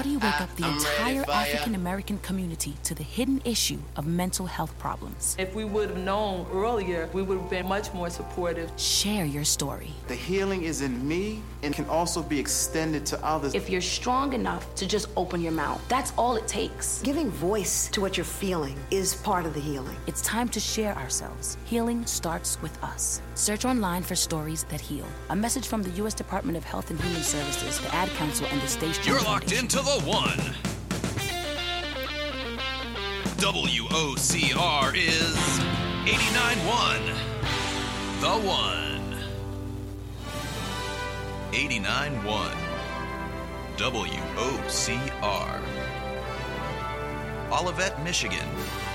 How do you wake up the entire African American community to the hidden issue of mental health problems? If we would have known earlier, we would have been much more supportive. Share your story. The healing is in me and can also be extended to others. If you're strong enough to just open your mouth, that's all it takes. Giving voice to what you're feeling is part of the healing. It's time to share ourselves. Healing starts with us. Search online for Stories That Heal. A message from the U.S. Department of Health and Human Services, the Ad Council, and the State Street You're locked Foundation. into the one. WOCR is 89.1. The one. 89.1. WOCR. Olivet, Michigan.